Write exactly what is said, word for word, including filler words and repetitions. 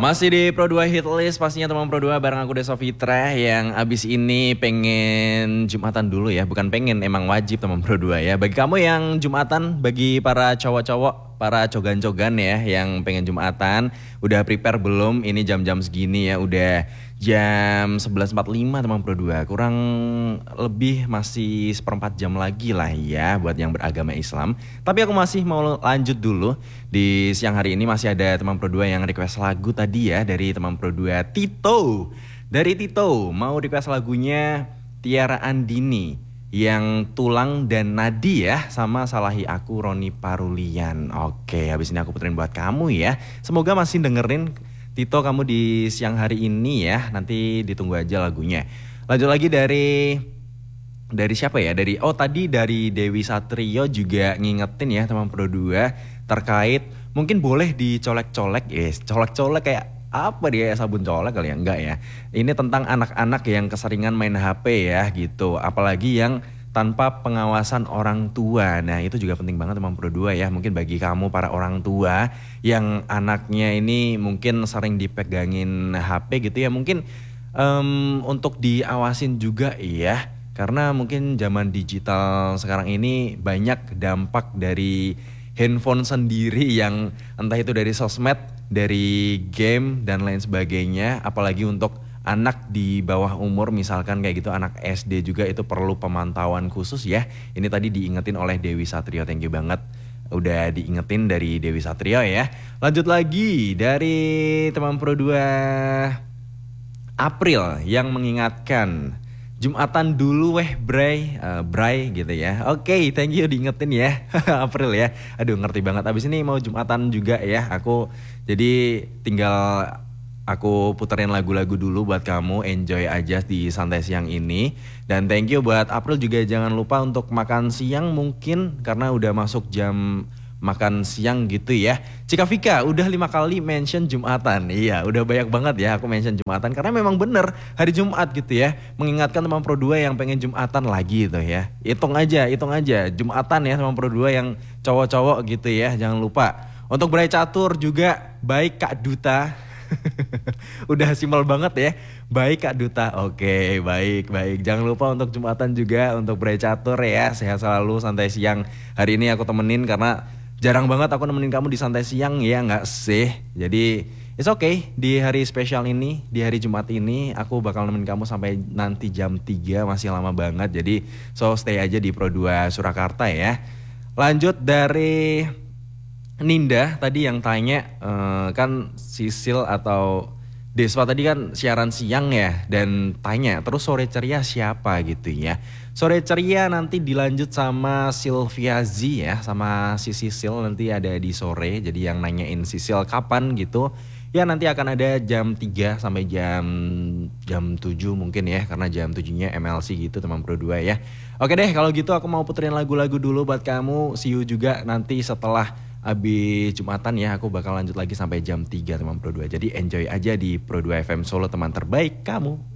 Masih di Pro dua Hit List, pastinya teman Pro dua bareng aku Desa Fitra yang abis ini pengen Jumatan dulu ya. Bukan pengen, emang wajib teman Pro dua ya. Bagi kamu yang Jumatan, bagi para cowok-cowok, para cogan-cogan ya yang pengen Jumatan, udah prepare belum? Ini jam-jam segini ya, udah jam sebelas empat puluh lima teman Pro dua. Kurang lebih masih seperempat jam lagi lah ya buat yang beragama Islam. Tapi aku masih mau lanjut dulu. Di siang hari ini masih ada teman Pro dua yang request lagu tadi ya dari teman Pro dua Tito. Dari Tito mau request lagunya Tiara Andini yang Tulang dan Nadi ya, sama Salahi Aku Roni Parulian. Oke, habis ini aku puterin buat kamu ya. Semoga masih dengerin Tito kamu di siang hari ini ya. Nanti ditunggu aja lagunya. Lanjut lagi dari dari siapa ya? Dari oh tadi dari Dewi Satrio juga ngingetin ya teman Pro dua terkait mungkin boleh dicolek-colek, yes, colek-colek kayak apa dia sabun colek kali ya, enggak ya. Ini tentang anak-anak yang keseringan main H P ya gitu, apalagi yang tanpa pengawasan orang tua. Nah itu juga penting banget teman Pro dua ya. Mungkin bagi kamu para orang tua yang anaknya ini mungkin sering dipegangin H P gitu ya, mungkin um, untuk diawasin juga ya. Karena mungkin zaman digital sekarang ini banyak dampak dari handphone sendiri yang entah itu dari sosmed, dari game dan lain sebagainya. Apalagi untuk anak di bawah umur misalkan kayak gitu, anak S D juga itu perlu pemantauan khusus ya. Ini tadi diingetin oleh Dewi Satrio, thank you banget udah diingetin dari Dewi Satrio ya. Lanjut lagi dari teman Pro dua April yang mengingatkan Jumatan dulu weh Bray, uh, Bray gitu ya. Oke, okay, thank you diingetin ya April ya. Aduh ngerti banget, abis ini mau Jumatan juga ya. Aku jadi tinggal aku puterin lagu-lagu dulu buat kamu, enjoy aja di santai siang ini. Dan thank you buat April juga, jangan lupa untuk makan siang mungkin karena udah masuk jam makan siang gitu ya. Cika Vika udah lima kali mention Jumatan. Iya udah banyak banget ya aku mention Jumatan. Karena memang bener hari Jumat gitu ya. Mengingatkan teman Pro dua yang pengen Jumatan lagi gitu ya. Hitung aja, hitung aja Jumatan ya teman Pro dua yang cowok-cowok gitu ya. Jangan lupa. Untuk Bray Catur juga baik Kak Duta. Udah simpel banget ya. Baik Kak Duta. Oke baik baik. Jangan lupa untuk Jumatan juga untuk Bray Catur ya. Sehat selalu, santai siang. Hari ini aku temenin karena jarang banget aku nemenin kamu di santai siang ya nggak sih. Jadi it's okay, di hari spesial ini, di hari Jumat ini aku bakal nemenin kamu sampai nanti jam tiga, masih lama banget. Jadi so stay aja di Pro dua Surakarta ya. Lanjut dari Ninda tadi yang tanya uh, kan Sisil atau Deswa tadi kan siaran siang ya dan tanya terus sore ceria siapa gitu ya. Sore ceria nanti dilanjut sama Sylvia Z ya, sama si Sisil nanti ada di sore. Jadi yang nanyain Sisil kapan gitu ya, nanti akan ada jam tiga sampai jam jam tujuh mungkin ya, karena jam tujuhnya M L C gitu teman Pro dua ya. Oke deh kalau gitu aku mau puterin lagu-lagu dulu buat kamu. See you juga nanti setelah habis Jumatan ya, aku bakal lanjut lagi sampai jam tiga teman Pro dua. Jadi enjoy aja di Pro dua F M Solo, teman terbaik kamu.